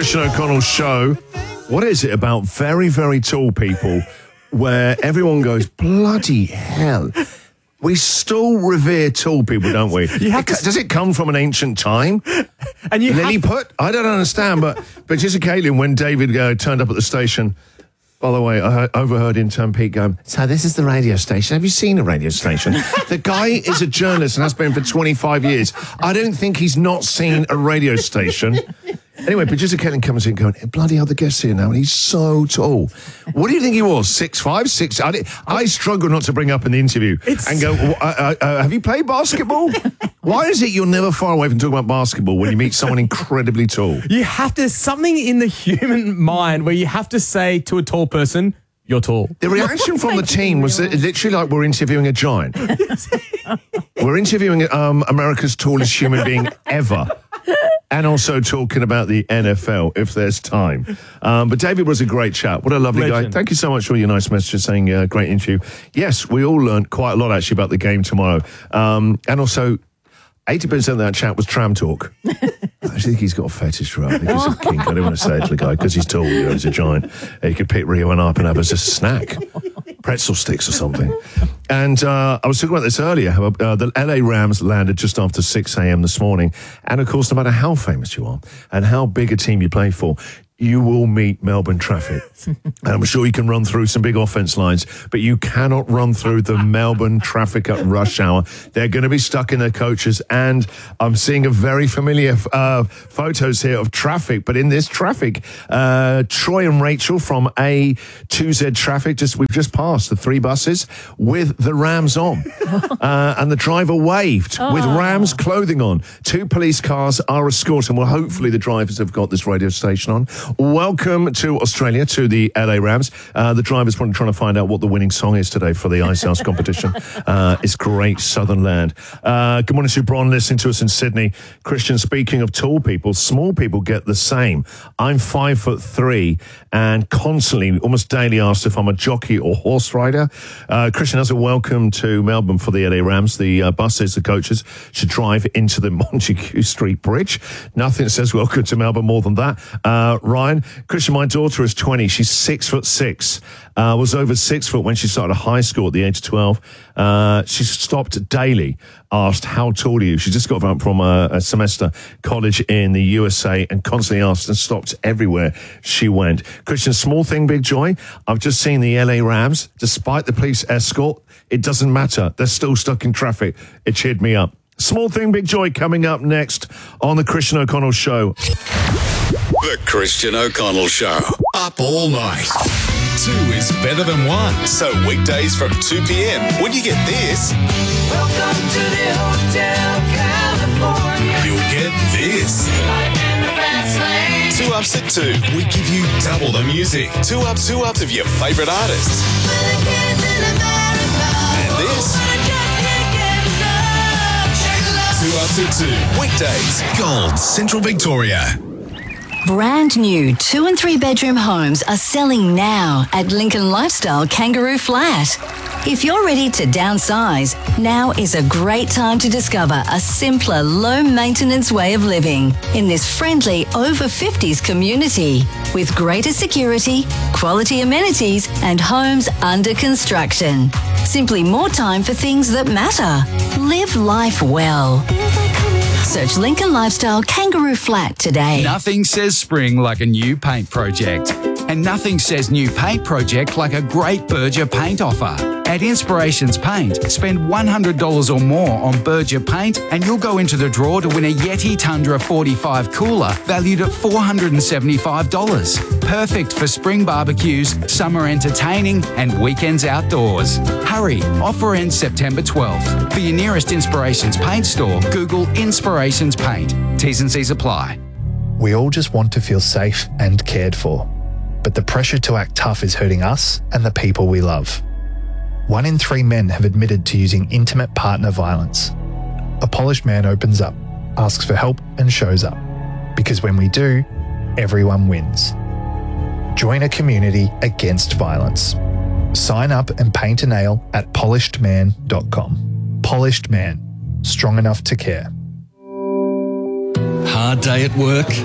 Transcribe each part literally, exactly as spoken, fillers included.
Christian O'Connell show. What is it about very, very tall people where everyone goes, bloody hell? We still revere tall people, don't we? You have it, to... Does it come from an ancient time? And you Lilliput? have... I don't understand, but but just Caitlin, when David uh, turned up at the station, by the way, I heard, overheard in turn Pete going, so this is the radio station. Have you seen a radio station? The guy is a journalist and has been for twenty-five years. I don't think he's not seen a radio station. Anyway, producer Caitlin comes in going, bloody hell, the guest's here now, and he's so tall. What do you think he was? Six five, six? I, did, I struggle not to bring up in the interview it's... and go, uh, uh, uh, have you played basketball? Why is it you're never far away from talking about basketball when you meet someone incredibly tall? You have to, something in the human mind where you have to say to a tall person, you're tall. The reaction from the team was that literally like we're interviewing a giant. We're interviewing um, America's tallest human being ever. And also talking about the N F L, if there's time. Um, but David was a great chat. What a lovely Legend. guy. Thank you so much for your nice messages saying uh, great interview. Yes, we all learned quite a lot, actually, about the game tomorrow. Um, and also, eighty percent of that chat was tram talk. I think he's got a fetish for it. I think he's a kink. I don't want to say it to the guy because he's tall, you know, he's a giant. He could pick Rio up and have as a snack. Pretzel sticks or something. And uh, I was talking about this earlier. How, uh, the L A Rams landed just after six a.m. this morning. And, of course, no matter how famous you are and how big a team you play for, you will meet Melbourne traffic. And I'm sure you can run through some big offense lines, but you cannot run through the Melbourne traffic at rush hour. They're going to be stuck in their coaches, and I'm seeing a very familiar uh, photos here of traffic, but in this traffic, uh, Troy and Rachel from A two Z Traffic, just we've just passed the three buses with the Rams on. Uh, and the driver waved oh. with Rams clothing on. Two police cars are escorting. Well, hopefully the drivers have got this radio station on. Welcome to Australia, to the L A Rams. Uh, the driver's probably trying to find out what the winning song is today for the Ice House competition. Uh, it's great Southern Land. Uh, good morning to Bron, listening to us in Sydney. Christian, speaking of tall people, small people get the same. I'm five foot three and constantly, almost daily asked if I'm a jockey or horse rider. Uh, Christian, as a welcome to Melbourne for the L A Rams, the uh, buses, the coaches should drive into the Montague Street Bridge. Nothing says welcome to Melbourne more than that. Uh, Ryan, Christian, my daughter is twenty. She's six foot six. Uh, was over six foot when she started high school at the age of twelve. Uh, she stopped daily, asked, how tall are you? She just got back from a, a semester college in the U S A and constantly asked and stopped everywhere she went. Christian, small thing, big joy. I've just seen the L A Rams. Despite the police escort, it doesn't matter. They're still stuck in traffic. It cheered me up. Small thing, big joy coming up next on the Christian O'Connell Show. The Christian O'Connell Show. Up all night. Two is better than one. So weekdays from two p.m. when you get this. Welcome to the Hotel California. You'll get this. Life in the fast lane. Two ups at two. We give you double the music. Two ups, two ups of your favourite artists. And this. Two ups at two. Weekdays. Gold, Central Victoria. Brand new two and three bedroom homes are selling now at Lincoln Lifestyle Kangaroo Flat. If you're ready to downsize, now is a great time to discover a simpler, low-maintenance way of living in this friendly over fifties community with greater security, quality amenities, and homes under construction. Simply more time for things that matter. Live life well. Search Lincoln Lifestyle Kangaroo Flat today. Nothing says spring like a new paint project. And nothing says new paint project like a great Berger paint offer. At Inspirations Paint, spend one hundred dollars or more on Berger paint and you'll go into the draw to win a Yeti Tundra forty-five cooler valued at four hundred seventy-five dollars. Perfect for spring barbecues, summer entertaining and weekends outdoors. Hurry, offer ends September twelfth. For your nearest Inspirations Paint store, Google Inspirations Paint. T's and C's apply. We all just want to feel safe and cared for. But the pressure to act tough is hurting us and the people we love. One in three men have admitted to using intimate partner violence. A polished man opens up, asks for help and shows up. Because when we do, everyone wins. Join a community against violence. Sign up and paint a nail at polished man dot com. Polished Man, strong enough to care. Hard day at work?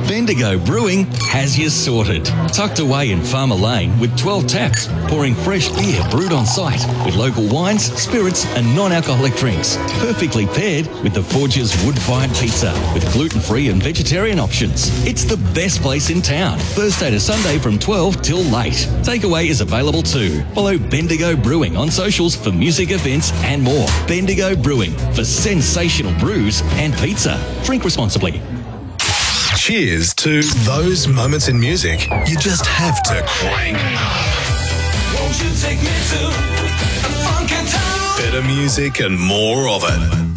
Bendigo Brewing has you sorted. Tucked away in Farmer Lane with twelve taps, pouring fresh beer brewed on site with local wines, spirits and non-alcoholic drinks. Perfectly paired with the Forge's wood-fired pizza with gluten-free and vegetarian options. It's the best place in town. Thursday to Sunday from twelve till late. Takeaway is available too. Follow Bendigo Brewing on socials for music events and more. Bendigo Brewing for sensational brews and pizza. Drink responsibly. Cheers to those moments in music you just have to crank up. Won't you take me to a funky town? Better music and more of it.